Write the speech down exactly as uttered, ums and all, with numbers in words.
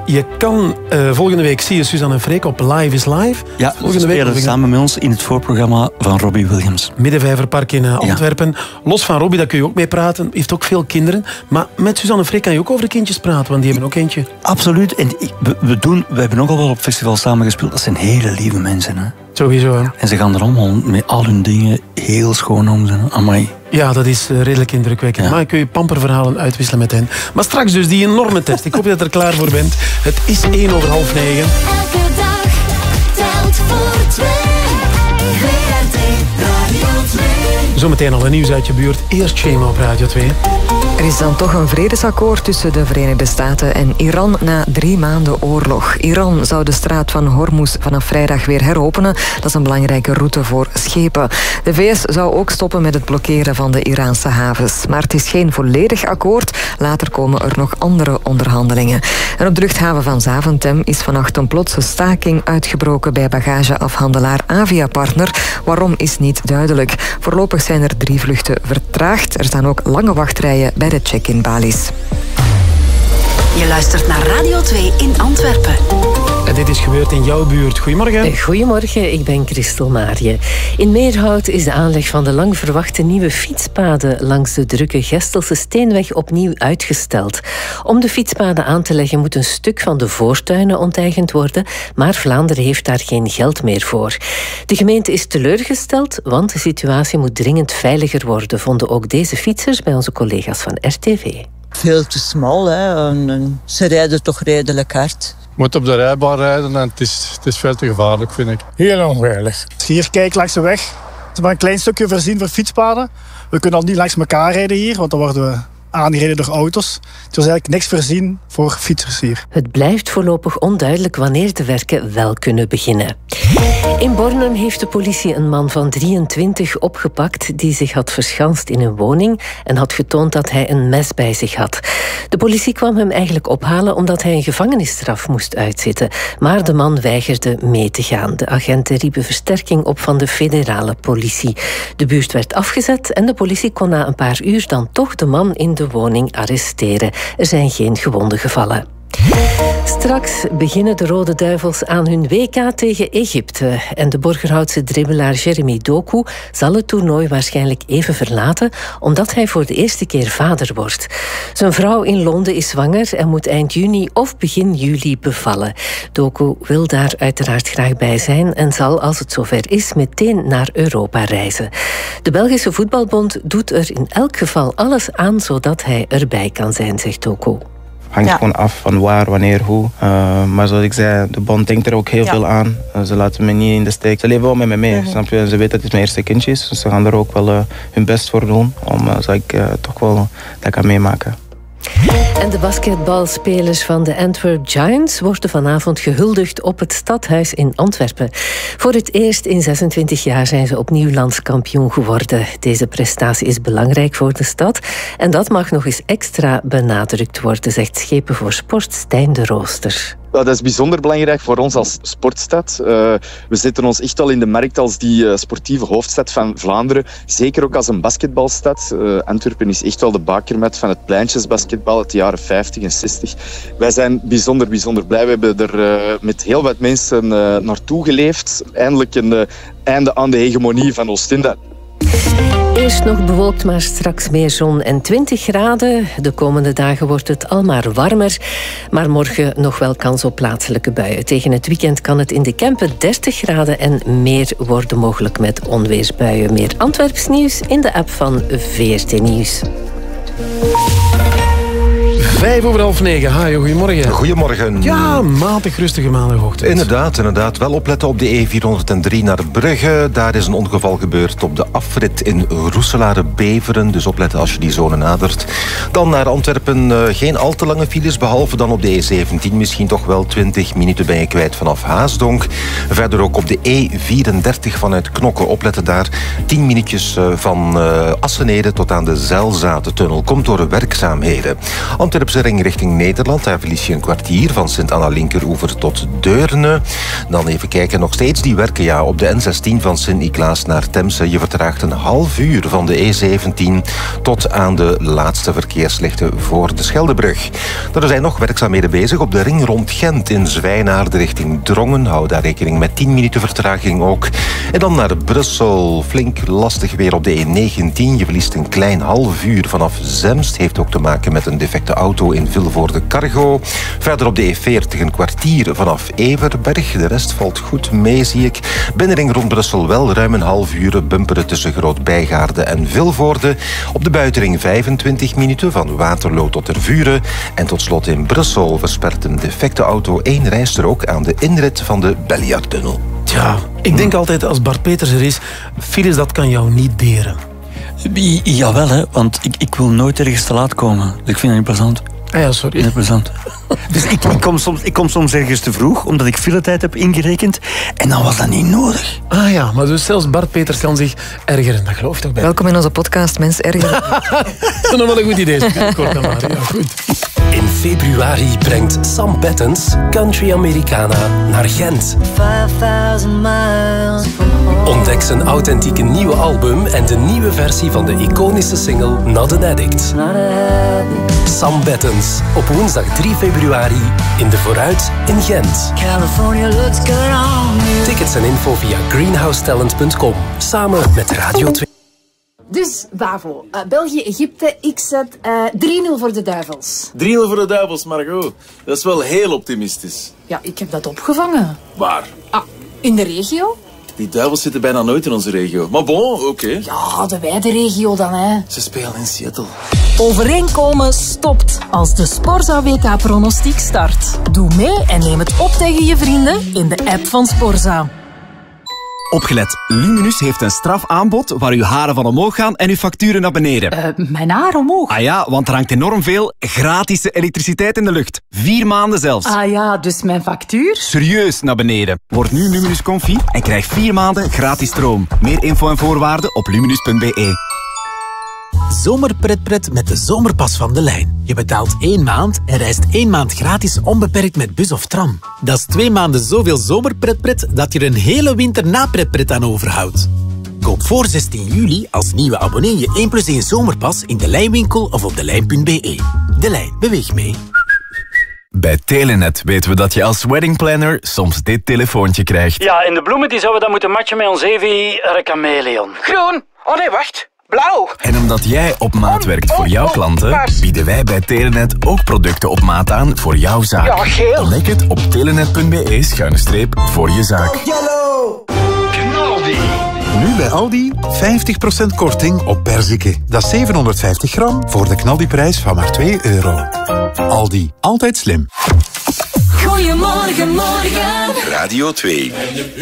je kan uh, volgende week zie je Suzanne en Freek op Live is Live. Ja, volgende week spelen samen met ons in het voorprogramma van Robbie Williams. Middenvijverpark in uh, Antwerpen. Ja. Los van Robbie, daar kun je ook mee praten. Heeft ook veel kinderen. Maar met Suzanne en Freek kan je ook over kindjes praten, want die hebben ook eentje. Absoluut. En we, we, doen, we hebben ook al wel op festivals samen gespeeld. Dat zijn hele lieve mensen. Hè? Sowieso. Hè? En ze gaan er allemaal met al hun dingen heel schoon om zijn. Amai. Ja, dat is uh, redelijk indrukwekkend. Ja. Maar kun je pamperverhalen uitwisselen met hen. Maar straks dus die enorme test. Ik hoop dat je er klaar voor bent. Het is één over half negen. Elke dag telt voor twee. V R T Radio twee. Zometeen al een nieuws uit je buurt. Eerst Shema op Radio twee. Er is dan toch een vredesakkoord tussen de Verenigde Staten en Iran na drie maanden oorlog. Iran zou de straat van Hormuz vanaf vrijdag weer heropenen. Dat is een belangrijke route voor schepen. De V S zou ook stoppen met het blokkeren van de Iraanse havens. Maar het is geen volledig akkoord. Later komen er nog andere onderhandelingen. En op de luchthaven van Zaventem is vannacht een plotse staking uitgebroken bij bagageafhandelaar Aviapartner. Waarom is niet duidelijk. Voorlopig zijn er drie vluchten vertraagd. Er staan ook lange wachtrijen bij de check-in balies. Je luistert naar Radio twee in Antwerpen. En dit is gebeurd in jouw buurt. Goedemorgen. Goedemorgen, ik ben Christel Maarje. In Meerhout is de aanleg van de lang verwachte nieuwe fietspaden langs de drukke Gestelse Steenweg opnieuw uitgesteld. Om de fietspaden aan te leggen moet een stuk van de voortuinen onteigend worden, maar Vlaanderen heeft daar geen geld meer voor. De gemeente is teleurgesteld, want de situatie moet dringend veiliger worden, vonden ook deze fietsers bij onze collega's van R T V. Veel te smal, hè. En, en ze rijden toch redelijk hard. Je moet op de rijbaan rijden en het is, het is veel te gevaarlijk, vind ik. Heel onveilig. Als je hier kijkt langs de weg, het is maar een klein stukje voorzien voor fietspaden. We kunnen al niet langs elkaar rijden hier, want dan worden we aangereden door auto's. Het was eigenlijk niks voorzien voor fietsers hier. Het blijft voorlopig onduidelijk wanneer de werken wel kunnen beginnen. In Bornem heeft de politie een man van drieëntwintig opgepakt die zich had verschanst in een woning en had getoond dat hij een mes bij zich had. De politie kwam hem eigenlijk ophalen omdat hij een gevangenisstraf moest uitzitten. Maar de man weigerde mee te gaan. De agenten riepen versterking op van de federale politie. De buurt werd afgezet en de politie kon na een paar uur dan toch de man in de woning arresteren. Er zijn geen gewonden gevallen. Straks beginnen de Rode Duivels aan hun W K tegen Egypte. En de Borgerhoutse dribbelaar Jeremy Doku zal het toernooi waarschijnlijk even verlaten, omdat hij voor de eerste keer vader wordt. Zijn vrouw in Londen is zwanger en moet eind juni of begin juli bevallen. Doku wil daar uiteraard graag bij zijn en zal, als het zover is, meteen naar Europa reizen. De Belgische Voetbalbond doet er in elk geval alles aan zodat hij erbij kan zijn, zegt Doku. Hangt ja. gewoon af van waar, wanneer, hoe. Uh, maar zoals ik zei, de bond denkt er ook heel ja. veel aan. Uh, ze laten me niet in de steek. Ze leven wel met me mee, uh-huh. snap je? Ze weten dat het mijn eerste kindje is. Dus ze gaan er ook wel uh, hun best voor doen. Om uh, zodat ik uh, toch wel dat kan meemaken. En de basketbalspelers van de Antwerp Giants worden vanavond gehuldigd op het Stadhuis in Antwerpen. Voor het eerst in zesentwintig jaar zijn ze opnieuw landskampioen geworden. Deze prestatie is belangrijk voor de stad en dat mag nog eens extra benadrukt worden, zegt Schepen voor Sport Stijn de Rooster. Dat is bijzonder belangrijk voor ons als sportstad. Uh, we zetten ons echt al in de markt als die uh, sportieve hoofdstad van Vlaanderen. Zeker ook als een basketbalstad. Uh, Antwerpen is echt wel de bakermat van het pleintjesbasketbal uit de jaren vijftig en zestig. Wij zijn bijzonder, bijzonder blij. We hebben er uh, met heel wat mensen uh, naartoe geleefd. Eindelijk een uh, einde aan de hegemonie van Oostende. Eerst nog bewolkt, maar straks meer zon en twintig graden. De komende dagen wordt het al maar warmer. Maar morgen nog wel kans op plaatselijke buien. Tegen het weekend kan het in de Kempen dertig graden en meer worden, mogelijk met onweersbuien. Meer Antwerps nieuws in de app van V R T Nieuws. Vijf over half negen. Hajo, goedemorgen. Goedemorgen. Ja, matig rustige maandagochtend. Inderdaad, inderdaad. Wel opletten op de E vierhonderddrie naar Brugge. Daar is een ongeval gebeurd op de afrit in Roeselare-Beveren. Dus opletten als je die zone nadert. Dan naar Antwerpen. Uh, geen al te lange files, behalve dan op de E zeventien. Misschien toch wel twintig minuten ben je kwijt vanaf Haasdonk. Verder ook op de E vierendertig vanuit Knokke. Opletten daar. tien minuutjes uh, van uh, Assenede tot aan de Zelzatentunnel. Komt door werkzaamheden. Antwerpen Antwerpse ring richting Nederland. Daar verlies je een kwartier van Sint-Anna-Linkeroever tot Deurne. Dan even kijken, nog steeds die werken ja, op de N zestien van Sint-Niklaas naar Temse. Je vertraagt een half uur van de E zeventien tot aan de laatste verkeerslichten voor de Scheldebrug. Er zijn nog werkzaamheden bezig op de ring rond Gent in Zwijnaarde richting Drongen. Hou daar rekening met tien minuten vertraging ook. En dan naar Brussel. Flink lastig weer op de E negentien. Je verliest een klein half uur vanaf Zemst. Heeft ook te maken met een defecte auto in Vilvoorde-Cargo. Verder op de E veertig een kwartier vanaf Everberg. De rest valt goed mee, zie ik. Binnenring rond Brussel wel ruim een half uur bumperen tussen Groot-Bijgaarde en Vilvoorde. Op de buitenring vijfentwintig minuten van Waterloo tot Tervuren. En tot slot in Brussel verspert een defecte auto één rijstrook aan de inrit van de Belliardtunnel. Tja, ik denk altijd als Bart Peters er is, files dat kan jou niet deren. I- Jawel, hè, want ik, ik wil nooit ergens te laat komen. Ik vind dat niet plezant. Ah ja, sorry. Niet plezant. Dus ik, ik, kom soms, ik kom soms ergens te vroeg, omdat ik filetijd heb ingerekend. En dan was dat niet nodig. Ah ja, maar dus zelfs Bart Peters kan zich ergeren. Dat geloof ik toch bij. Welkom in onze podcast, Mens Ergeren. Dat is nog wel een goed idee. Kort dan maar. Ja, goed. In februari brengt Sam Bettens Country Americana naar Gent. Ontdek zijn authentieke nieuwe album en de nieuwe versie van de iconische single Not an Addict. Sam Bettens, op woensdag drie februari in de Vooruit in Gent. Tickets en info via greenhousetalent punt com, samen met Radio twee. Dus, Bavo, uh, België-Egypte, ik zet uh, drie nul voor de Duivels. drie nul voor de Duivels, Margot. Dat is wel heel optimistisch. Ja, ik heb dat opgevangen. Waar? Ah, in de regio? Die Duivels zitten bijna nooit in onze regio. Maar bon, oké. Okay. Ja, de wijde regio dan, hè. Ze spelen in Seattle. Overeenkomen stopt als de Sporza W K-pronostiek start. Doe mee en neem het op tegen je vrienden in de app van Sporza. Opgelet, Luminus heeft een strafaanbod waar uw haren van omhoog gaan en uw facturen naar beneden. Uh, mijn haar omhoog? Ah ja, want er hangt enorm veel gratis elektriciteit in de lucht. Vier maanden zelfs. Ah ja, dus mijn factuur? Serieus naar beneden. Word nu Luminus Confi en krijg vier maanden gratis stroom. Meer info en voorwaarden op luminus punt b e. Zomerpretpret met de zomerpas van De Lijn. Je betaalt één maand en reist één maand gratis onbeperkt met bus of tram. Dat is twee maanden zoveel zomerpretpret dat je er een hele winter na pretpret aan overhoudt. Koop voor zestien juli als nieuwe abonnee je één plus één zomerpas in De Lijnwinkel of op delijn punt b e. De Lijn, beweeg mee. Bij Telenet weten we dat je als weddingplanner soms dit telefoontje krijgt. Ja, en de bloemen die zouden dan moeten matchen met ons Evi Chameleon. Groen. Oh nee, wacht. Blauw. En omdat jij op maat werkt voor jouw klanten, bieden wij bij Telenet ook producten op maat aan voor jouw zaak. Ja, geel. Ontdek het op telenet punt b e schuine streep voor je zaak. Yellow. Knaldi. Nu bij Aldi vijftig procent korting op perziken. Dat is zevenhonderdvijftig gram voor de knaldiprijs van maar twee euro. Aldi, altijd slim. Goedemorgen, morgen. Radio twee.